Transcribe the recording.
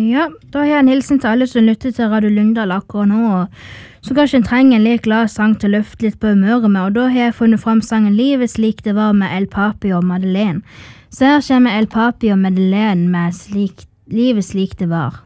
Ja, da har jeg en hilsen til alle som lytter til Radio Lyngdal akkurat nå, og så kanskje en trenger en litt glad sang til å løfte litt på humøret med, og da har jeg funnet frem sangen Livet slik det var med El Papi og Madeleine. Så her kommer El Papi og Madeleine med Livet slik det var.